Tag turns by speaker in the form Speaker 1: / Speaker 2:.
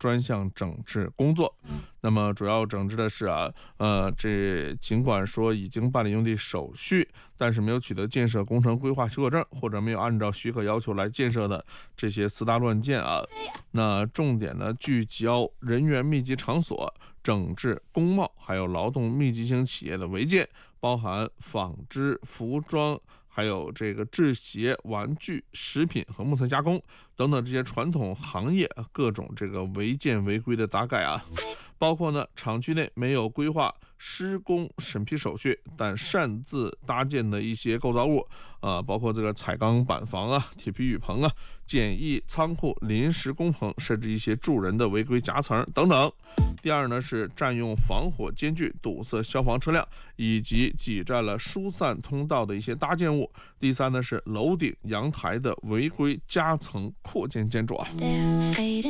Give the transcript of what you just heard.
Speaker 1: 专项整治工作。那么主要整治的是这尽管说已经办理用地手续，但是没有取得建设工程规划许可证，或者没有按照许可要求来建设的这些私搭乱建那重点呢聚焦人员密集场所，整治工贸还有劳动密集型企业的违建，包含纺织、服装，还有这个制鞋、玩具、食品和木材加工等等这些传统行业各种这个违建违规的大改包括呢厂区内没有规划施工审批手续，但擅自搭建的一些构造物包括这个彩钢板房铁皮雨棚简易仓库、临时工棚，甚至一些住人的违规夹层等等。第二呢是占用防火间距，堵塞消防车辆，以及挤占了疏散通道的一些搭建物。第三呢是楼顶、阳台的违规夹层扩建建筑